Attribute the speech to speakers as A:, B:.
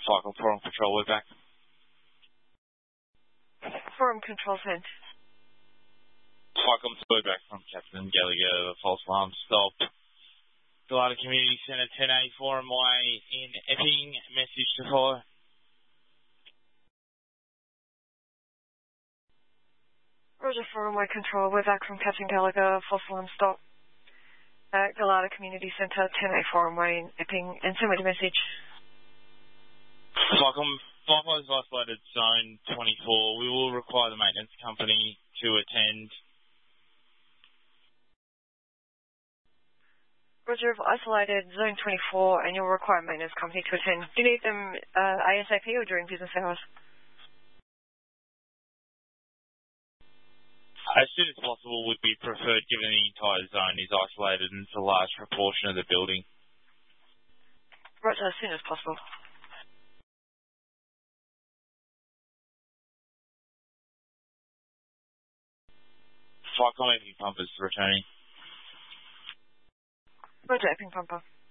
A: Cycle Forum Control, we're back.
B: Forum Control sent.
A: Cycle, we're back from Captain Gallagher, the false alarm stop. Galata Community Centre 10A Forum Way in Epping, message to follow.
B: Roger, Forum Way Control, we're back from Captain Gallagher, false alarm stop. Galata Community Centre 10A Forum Way in Epping, and send me the message.
A: Cycle, Fireflies Isolated Zone 24, we will require the maintenance company to attend.
B: Roger, isolated Zone 24, and you'll require a maintenance company to attend. Do you need them ASAP or during business hours?
A: As soon as possible would be preferred, given the entire zone is isolated and it's a large proportion of the building.
B: Roger, as soon as possible.
A: Cycle Epping Pumpers returning.
B: Roger, Epping Pumper.